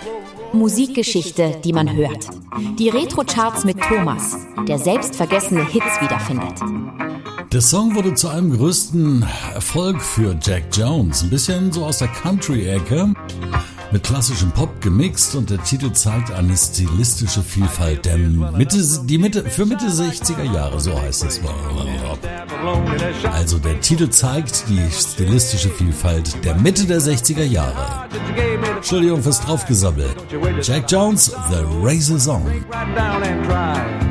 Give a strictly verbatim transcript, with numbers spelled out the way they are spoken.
Musikgeschichte, die man hört. Die Retro-Charts mit Thomas, der selbstvergessene Hits wiederfindet. Der Song wurde zu einem größten Erfolg für Jack Jones. Ein bisschen so aus der Country-Ecke, mit klassischem Pop gemixt, und der Titel zeigt eine stilistische Vielfalt der Mitte, die Mitte, für Mitte sechziger Jahre, so heißt es. Also der Titel zeigt die stilistische Vielfalt der Mitte der sechziger Jahre. Entschuldigung fürs Draufgesabbel. Jack Jones, The Razor Song.